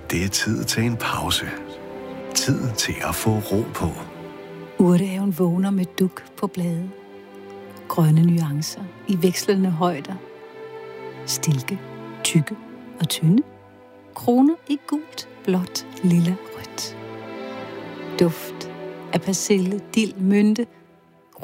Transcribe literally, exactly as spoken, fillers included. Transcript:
Det er tid til en pause. Tid til at få ro på. Urtehaven vågner med duk på blade. Grønne nuancer i vekslende højder. Stilke, tykke og tynde. Kroner i gult, blåt, lilla, rødt. Duft af persille, dild, mynte